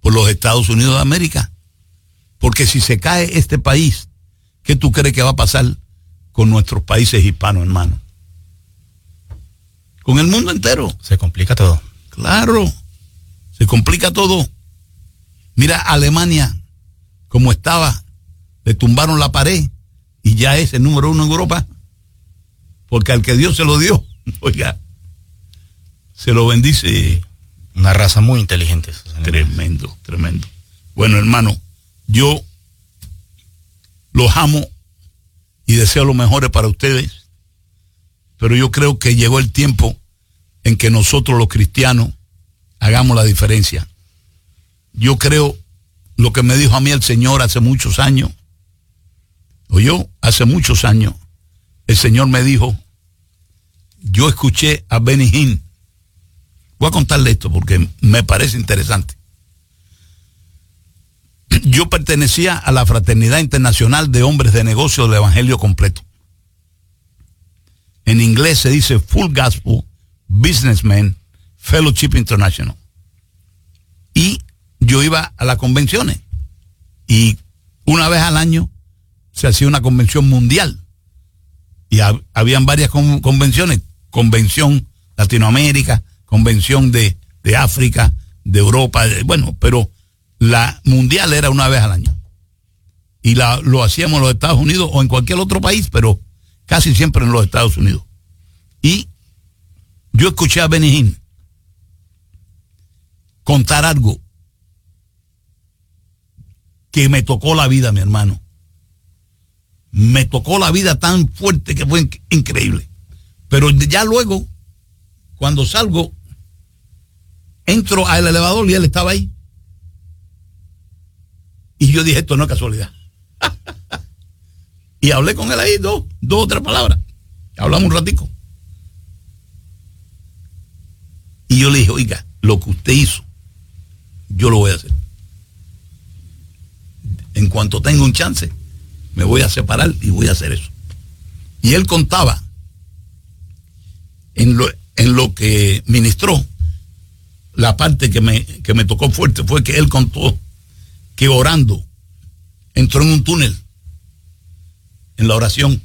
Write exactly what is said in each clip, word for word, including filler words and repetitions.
por los Estados Unidos de América. Porque si se cae este país, ¿qué tú crees que va a pasar con nuestros países hispanos, hermano? Con el mundo entero. Se complica todo. Claro, se complica todo. Mira Alemania, como estaba, le tumbaron la pared y ya es el número uno en Europa. Porque al que Dios se lo dio, oiga, se lo bendice. Una raza muy inteligente. Tremendo, tremendo. Bueno, hermano, yo los amo y deseo lo mejor para ustedes, pero yo creo que llegó el tiempo en que nosotros los cristianos hagamos la diferencia. Yo creo lo que me dijo a mí el Señor hace muchos años, o yo hace muchos años, el Señor me dijo, yo escuché a Benny Hinn. Voy a contarle esto porque me parece interesante. Yo pertenecía a la Fraternidad Internacional de Hombres de Negocios del Evangelio Completo. En inglés se dice Full Gospel Businessmen Fellowship International. Y yo iba a las convenciones. Y una vez al año se hacía una convención mundial. Y hab, habían varias con, convenciones. Convención Latinoamérica, convención de, de África, de Europa. De, bueno, pero la mundial era una vez al año. Y la, lo hacíamos en los Estados Unidos o en cualquier otro país, pero casi siempre en los Estados Unidos. Y yo escuché a Benny Hinn contar algo que me tocó la vida, mi hermano. Me tocó la vida tan fuerte que fue increíble. Pero ya luego, cuando salgo, entro al elevador y él estaba ahí. Y yo dije, esto no es casualidad. Y hablé con él ahí dos, dos o tres palabras. Hablamos un ratico. Y yo le dije, oiga, lo que usted hizo, yo lo voy a hacer. En cuanto tenga un chance, me voy a separar y voy a hacer eso. Y él contaba, en lo, en lo que ministró, la parte que me, que me tocó fuerte fue que él contó que orando entró en un túnel en la oración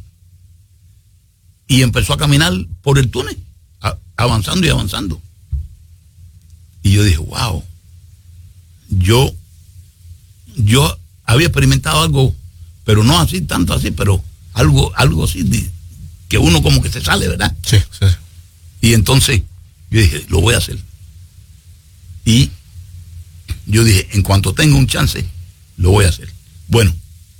y empezó a caminar por el túnel, a, avanzando y avanzando. Y yo dije, wow, yo, yo había experimentado algo, pero no así, tanto así, pero algo, algo así, de, que uno como que se sale, ¿verdad? Sí, sí. Y entonces yo dije, lo voy a hacer. Y yo dije, en cuanto tenga un chance, lo voy a hacer. Bueno,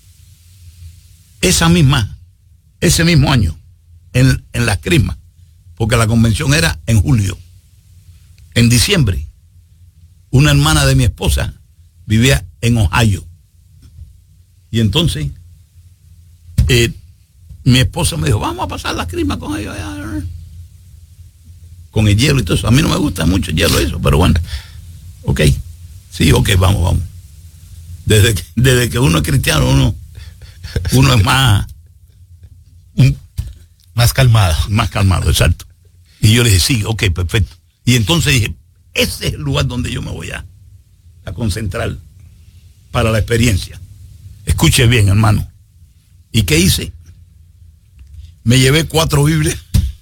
esa misma, ese mismo año, en, en las Crismas, porque la convención era en julio, en diciembre, una hermana de mi esposa vivía en Ohio. Y entonces, eh, mi esposa me dijo, vamos a pasar las Crismas con ellos, con el hielo y todo eso. A mí no me gusta mucho el hielo eso, pero bueno, ok, sí, ok, vamos, vamos. Desde que, desde que uno es cristiano, uno, uno es más, un, más calmado. Más calmado, exacto. Y yo le dije, sí, ok, perfecto. Y entonces dije, ese es el lugar donde yo me voy a, a concentrar para la experiencia. Escuche bien, hermano. ¿Y qué hice? Me llevé cuatro Biblias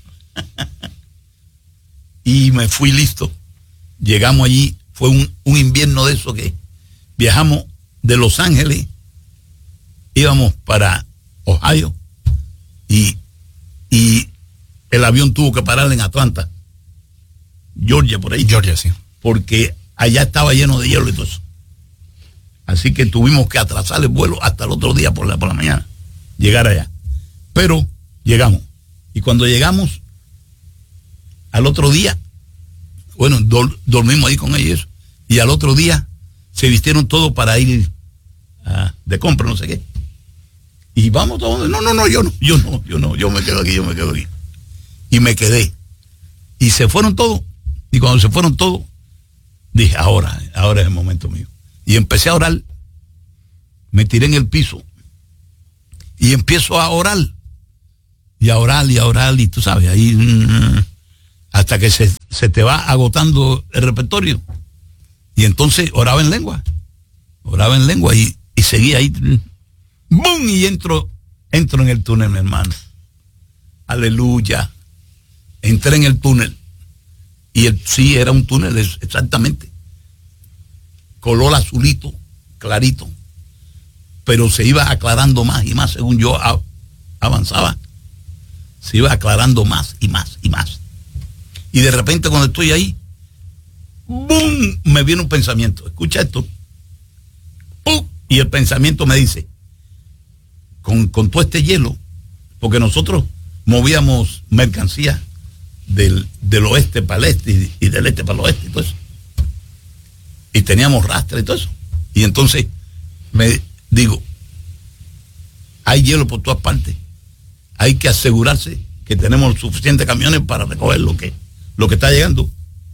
y me fui listo. Llegamos allí, fue un, un invierno de eso que viajamos de Los Ángeles, íbamos para Ohio y, y el avión tuvo que parar en Atlanta, Georgia, por ahí. Georgia, sí. Porque allá estaba lleno de hielo y todo eso. Así que tuvimos que atrasar el vuelo hasta el otro día por la, por la mañana, llegar allá. Pero llegamos. Y cuando llegamos, al otro día, bueno, dor, dormimos ahí con ellos. Y al otro día se vistieron todos para ir uh, de compra, no sé qué. Y vamos todos, no, no, no, yo no, yo no, yo no, yo me quedo aquí, yo me quedo aquí. Y me quedé. Y se fueron todos. Y cuando se fueron todos, dije, ahora, ahora es el momento mío. Y empecé a orar. Me tiré en el piso. Y empiezo a orar. Y a orar, y a orar, y tú sabes, ahí, mm, hasta que se, se te va agotando el repertorio. Y entonces oraba en lengua. Oraba en lengua y, y seguía ahí. ¡Bum! Y entro, entro en el túnel, mi hermano. Aleluya. Entré en el túnel. Y el, sí, era un túnel, exactamente. Color azulito, clarito. Pero se iba aclarando más y más según yo a, avanzaba. Se iba aclarando más y más y más. Y de repente cuando estoy ahí, ¡bum! Me viene un pensamiento. Escucha esto. ¡Pum! Y el pensamiento me dice, con, con todo este hielo, porque nosotros movíamos mercancía del, del oeste para el este y, y del este para el oeste y todo eso. Y teníamos rastre y todo eso. Y entonces me digo, hay hielo por todas partes. Hay que asegurarse que tenemos suficientes camiones para recoger lo que, lo que está llegando.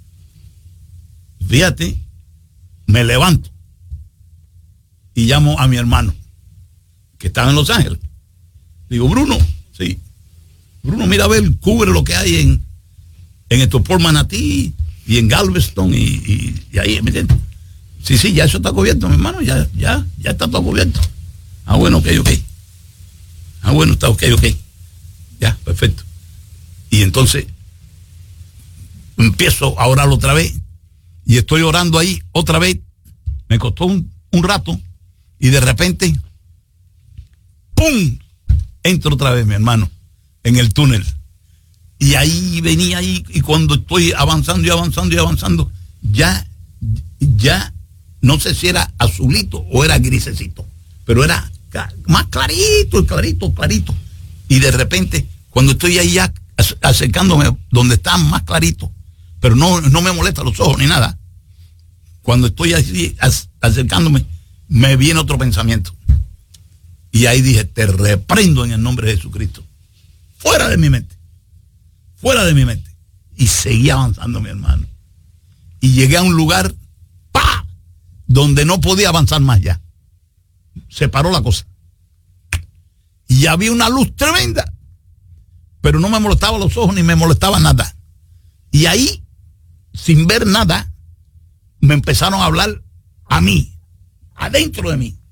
Fíjate, me levanto y llamo a mi hermano, que estaba en Los Ángeles. Digo, Bruno, sí. Bruno, mira a ver, cubre lo que hay en, en esto por Manatí y en Galveston y, y, y ahí, ¿me entiendes? Sí, sí, ya eso está cubierto, mi hermano, ya, ya, ya está todo cubierto. Ah, bueno, ok, ok. Ah, bueno, está ok, ok. Ya, perfecto. Y entonces empiezo a orar otra vez y estoy orando ahí otra vez. Me costó un, un rato y de repente, ¡pum! Entro otra vez, mi hermano, en el túnel. Y ahí venía ahí y cuando estoy avanzando y avanzando y avanzando, ya, ya, no sé si era azulito o era grisecito, pero era más clarito, clarito, clarito. Y de repente, cuando estoy ahí ya acercándome donde está más clarito, pero no, no me molesta los ojos ni nada, cuando estoy así acercándome, me viene otro pensamiento. Y ahí dije, te reprendo en el nombre de Jesucristo. Fuera de mi mente. Fuera de mi mente. Y seguí avanzando, mi hermano. Y llegué a un lugar, ¡pa!, donde no podía avanzar más ya. Se paró la cosa. Y había una luz tremenda. Pero no me molestaba los ojos ni me molestaba nada. Y ahí, sin ver nada, me empezaron a hablar a mí, adentro de mí.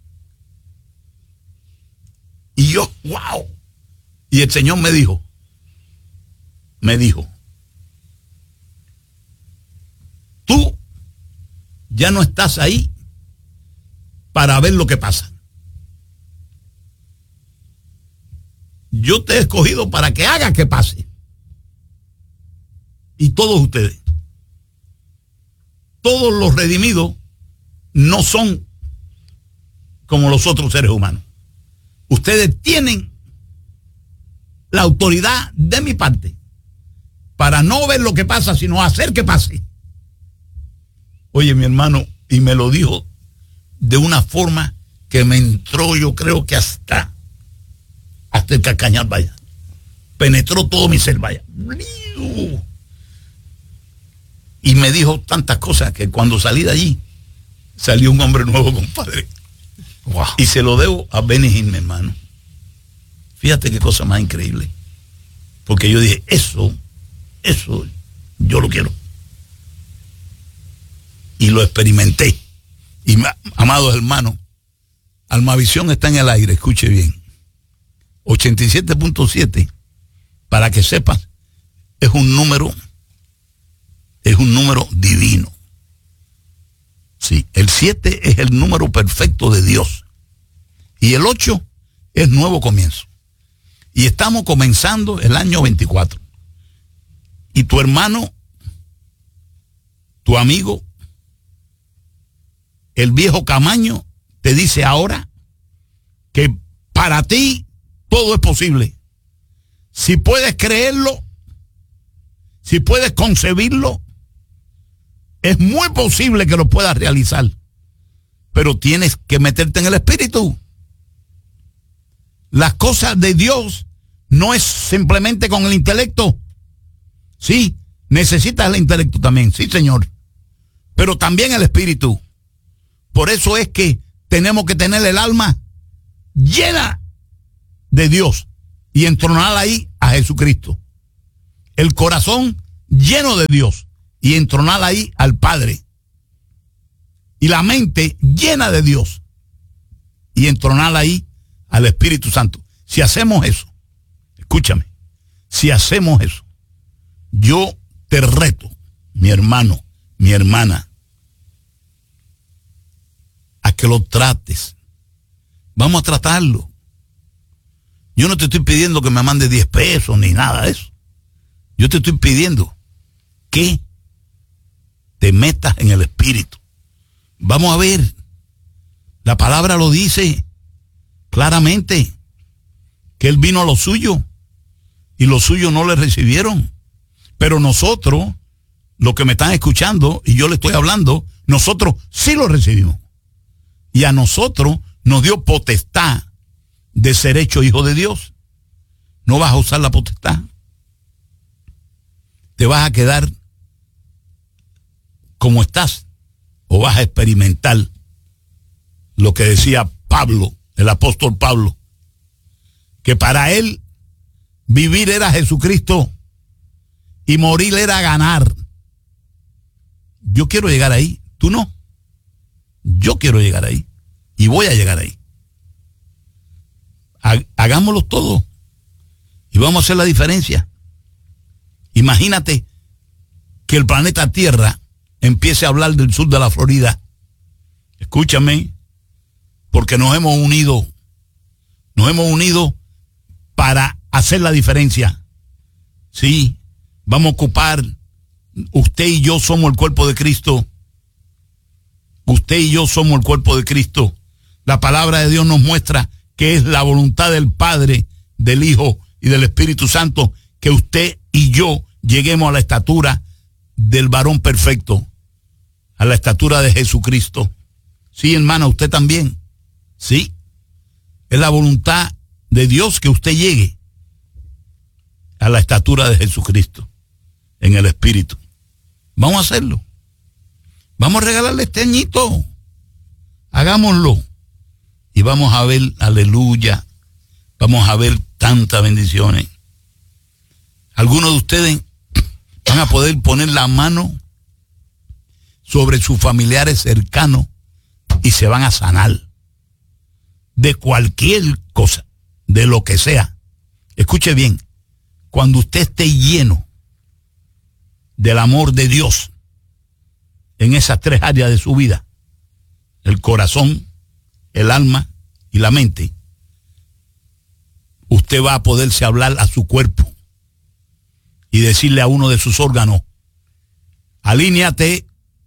Y yo, wow. Y el Señor me dijo, me dijo, tú ya no estás ahí para ver lo que pasa. Yo te he escogido para que hagas que pase. Y todos ustedes, todos los redimidos, no son como los otros seres humanos. Ustedes tienen la autoridad de mi parte para no ver lo que pasa, sino hacer que pase. Oye, mi hermano, y me lo dijo de una forma que me entró, yo creo que hasta hasta el calcañar, vaya. Penetró todo mi ser, vaya. Y me dijo tantas cosas que cuando salí de allí, salió un hombre nuevo, compadre. Wow. Y se lo debo a Benny Hinn, mi hermano. Fíjate qué cosa más increíble. Porque yo dije, eso, eso, yo lo quiero. Y lo experimenté. Y, amados hermanos, Almavisión está en el aire, escuche bien. ochenta y siete punto siete, para que sepas, es un número, es un número divino. Sí, el siete es el número perfecto de Dios. Y el ocho es nuevo comienzo. Y estamos comenzando el año veinticuatro. Y tu hermano, tu amigo, el viejo Camaño, te dice ahora que para ti todo es posible. Si puedes creerlo, si puedes concebirlo, es muy posible que lo puedas realizar. Pero tienes que meterte en el espíritu. Las cosas de Dios no es simplemente con el intelecto. Sí, necesitas el intelecto también, sí, Señor. Pero también el espíritu. Por eso es que tenemos que tener el alma llena de Dios y entronar ahí a Jesucristo. El corazón lleno de Dios y entronar ahí al Padre. y la mente llena de Dios y entronar ahí al Espíritu Santo. Si hacemos eso, escúchame, si hacemos eso, yo te reto, mi hermano, mi hermana, a que lo trates. Vamos a tratarlo. Yo no te estoy pidiendo que me mande diez pesos ni nada de eso. Yo te estoy pidiendo que te metas en el Espíritu. Vamos a ver. La palabra lo dice claramente, que Él vino a lo suyo y los suyos no le recibieron. Pero nosotros, los que me están escuchando y yo le estoy hablando, nosotros sí lo recibimos. Y a nosotros nos dio potestad de ser hecho hijo de Dios. No vas a usar la potestad. Te vas a quedar como estás o vas a experimentar lo que decía Pablo, el apóstol Pablo, que para él vivir era Jesucristo y morir era ganar. Yo quiero llegar ahí, tú no. Yo quiero llegar ahí y voy a llegar ahí. Hagámoslo todo y vamos a hacer la diferencia. Imagínate que el planeta Tierra empiece a hablar del sur de la Florida. Escúchame, porque nos hemos unido, nos hemos unido para hacer la diferencia. Sí, vamos a ocupar, usted y yo somos el cuerpo de Cristo. Usted y yo somos el cuerpo de Cristo. La palabra de Dios nos muestra que es la voluntad del Padre, del Hijo y del Espíritu Santo que usted y yo lleguemos a la estatura del varón perfecto, a la estatura de Jesucristo. Sí, hermana, usted también. Sí, es la voluntad de Dios que usted llegue a la estatura de Jesucristo en el Espíritu. Vamos a hacerlo. Vamos a regalarle este añito. Hagámoslo. Y vamos a ver, aleluya, vamos a ver tantas bendiciones. Algunos de ustedes van a poder poner la mano sobre sus familiares cercanos y se van a sanar de cualquier cosa, de lo que sea. Escuche bien, cuando usted esté lleno del amor de Dios en esas tres áreas de su vida, el corazón, el alma y la mente, usted va a poderse hablar a su cuerpo y decirle a uno de sus órganos: alíñate,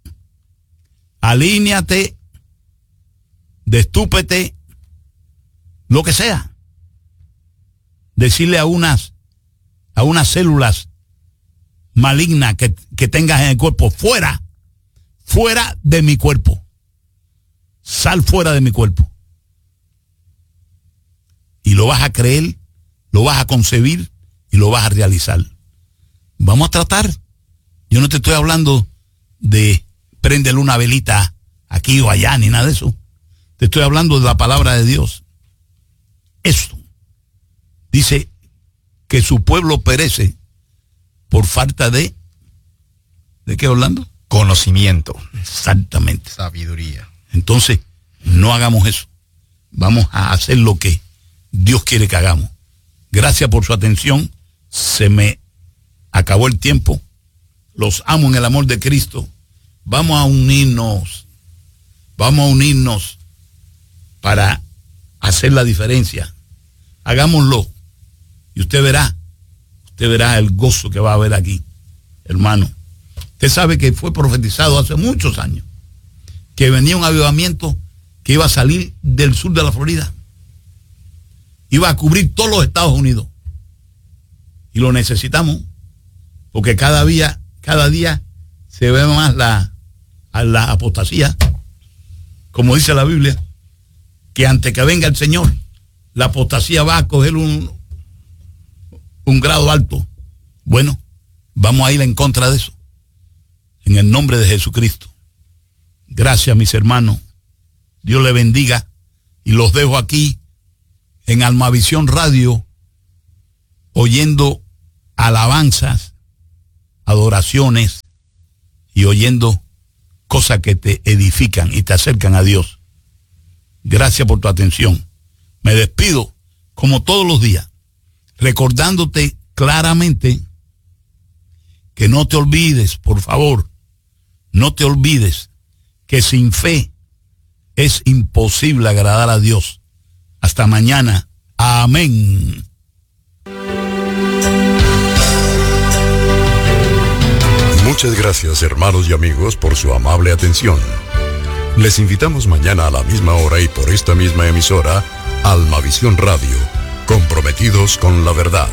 alíñate, destúpete, lo que sea. Decirle a unas, a unas células malignas que, que tengas en el cuerpo: fuera, fuera de mi cuerpo. Sal fuera de mi cuerpo. Y lo vas a creer, lo vas a concebir y lo vas a realizar. Vamos a tratar. Yo no te estoy hablando de préndele una velita aquí o allá, ni nada de eso. Te estoy hablando de la palabra de Dios. Esto dice que su pueblo perece por falta de... ¿De qué, Orlando? Conocimiento. Exactamente. Sabiduría. Entonces, no hagamos eso. Vamos a hacer lo que Dios quiere que hagamos. Gracias por su atención. Se me acabó el tiempo. Los amo en el amor de Cristo. Vamos a unirnos. Vamos a unirnos para hacer la diferencia. Hagámoslo. Y usted verá, usted verá el gozo que va a haber aquí, hermano. Usted sabe que fue profetizado hace muchos años que venía un avivamiento que iba a salir del sur de la Florida. Iba a cubrir todos los Estados Unidos. Y lo necesitamos, porque cada día, cada día se ve más la, la apostasía. Como dice la Biblia, que antes que venga el Señor, la apostasía va a coger un, un grado alto. Bueno, vamos a ir en contra de eso, en el nombre de Jesucristo. Gracias, mis hermanos. Dios le bendiga. Y los dejo aquí en Almavisión Radio, oyendo alabanzas, adoraciones y oyendo cosas que te edifican y te acercan a Dios. Gracias por tu atención. Me despido como todos los días, recordándote claramente que no te olvides, por favor, no te olvides que sin fe es imposible agradar a Dios. Hasta mañana. Amén. Muchas gracias, hermanos y amigos, por su amable atención. Les invitamos mañana a la misma hora y por esta misma emisora, Almavisión Radio, comprometidos con la verdad.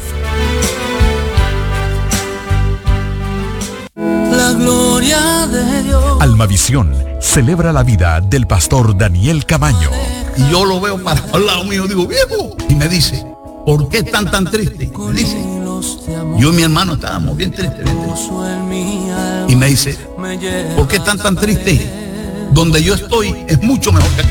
La gloria de Dios. Almavisión celebra la vida del pastor Daniel Camaño. Y yo lo veo para al lado mío, digo, viejo. Y me dice, ¿por qué están tan tristes? Me dice, yo y mi hermano estábamos bien tristes, bien tristes. Y me dice, ¿por qué están tan tristes? Donde yo estoy es mucho mejor que aquí.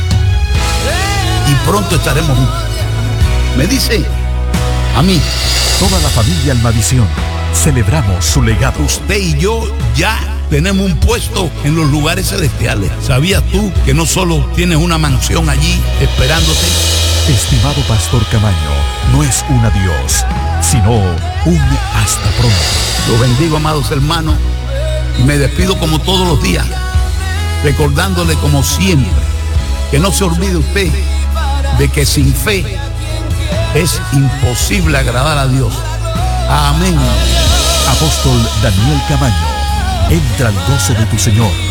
Y pronto estaremos juntos. Me dice, a mí. Toda la familia Almavisión celebramos su legado. Usted y yo ya tenemos un puesto en los lugares celestiales. ¿Sabías tú que no solo tienes una mansión allí esperándote? Estimado pastor Camaño, no es un adiós, sino un hasta pronto. Lo bendigo, amados hermanos, y me despido como todos los días, recordándole como siempre que no se olvide usted de que sin fe es imposible agradar a Dios. Amén. Apóstol Daniel Camaño, entra al gozo de tu Señor.